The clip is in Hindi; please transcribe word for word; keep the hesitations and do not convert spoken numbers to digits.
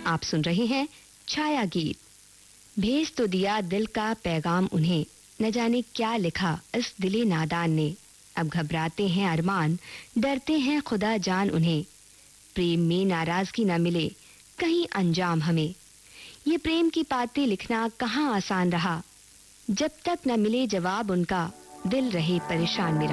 आप सुन रहे हैं छाया गीत। भेज तो दिया दिल का पैगाम उन्हें, न जाने क्या लिखा इस दिले नादान ने। अब घबराते हैं अरमान, डरते हैं खुदा जान उन्हें। प्रेम में नाराजगी न मिले कहीं अंजाम हमें। ये प्रेम की बातें लिखना कहाँ आसान रहा। जब तक न मिले जवाब उनका, दिल रहे परेशान मेरा।